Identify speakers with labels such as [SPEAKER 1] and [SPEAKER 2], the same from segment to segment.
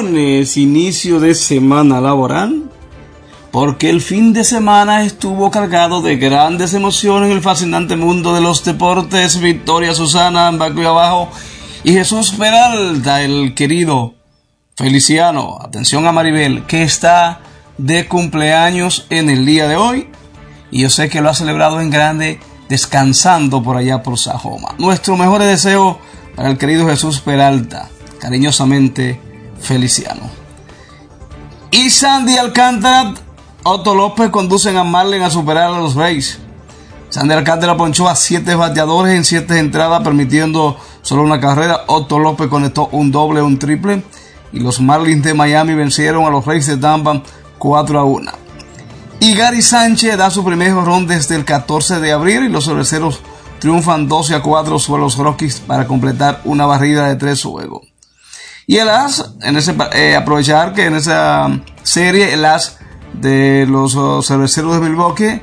[SPEAKER 1] viernes, inicio de semana laboral, porque el fin de semana estuvo cargado de grandes emociones en el fascinante mundo de los deportes. Victoria Susana, Baco y Abajo, y Jesús Peralta, el querido Feliciano, atención a Maribel, que está de cumpleaños en el día de hoy, y yo sé que lo ha celebrado en grande, descansando por allá por Sajoma. Nuestro mejor deseo para el querido Jesús Peralta, cariñosamente Feliciano. Y Sandy Alcántara, Otto López conducen a Marlin a superar a los Rays. Sandy Alcántara ponchó a 7 bateadores en 7 entradas, permitiendo solo una carrera. Otto López conectó un doble, un triple, y los Marlins de Miami vencieron a los Rays de Tampa 4-1. Y Gary Sánchez da su primer jonrón desde el 14 de abril, y los cerveceros triunfan 12-4 sobre los Rockies para completar una barrida de 3 juegos. Y el as, aprovechar que en esa serie el as de los cerveceros de Milwaukee,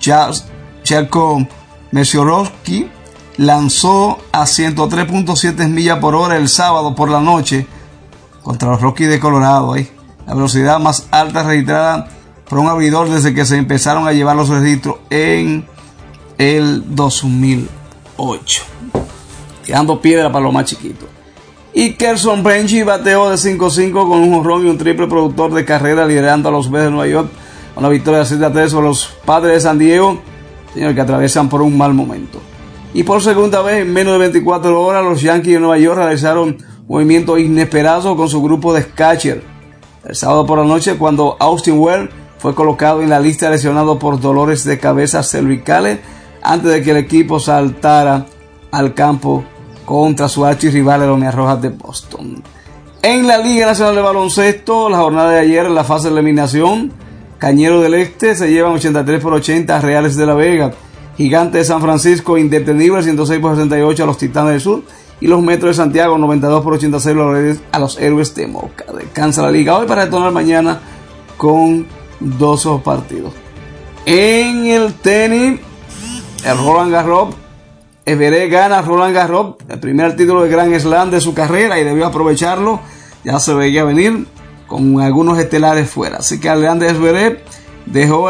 [SPEAKER 1] Cherko Mesiorowski, lanzó a 103.7 millas por hora el sábado por la noche contra los Rockies de Colorado. La velocidad más alta registrada por un abridor desde que se empezaron a llevar los registros en el 2008. Tirando piedra para lo más chiquito. Y Kerson Benji bateó de 5-5 con un jonrón y un triple, productor de carrera, liderando a los Mets de Nueva York con la victoria de 7-3 sobre los Padres de San Diego, señores, que atraviesan por un mal momento. Y por segunda vez en menos de 24 horas, los Yankees de Nueva York realizaron movimientos inesperados con su grupo de catcher. El sábado por la noche, cuando Austin Wells fue colocado en la lista de lesionados por dolores de cabeza cervicales, antes de que el equipo saltara al campo contra su archirrival, los Medias Rojas de Boston. En la Liga Nacional de Baloncesto, la jornada de ayer, en la fase de eliminación, Cañeros del Este se llevan 83-80 a Reales de la Vega. Gigantes de San Francisco indetenible 106-68 a los Titanes del Sur, y los Metros de Santiago 92-86 a los Héroes de Moca. Descansa la liga hoy para retornar mañana con 2 partidos. En el tenis, el Roland Garros, Everest gana Roland Garros, el primer título de Grand Slam de su carrera, y debió aprovecharlo. Ya se veía venir con algunos estelares fuera. Así que Alexander Zverev dejó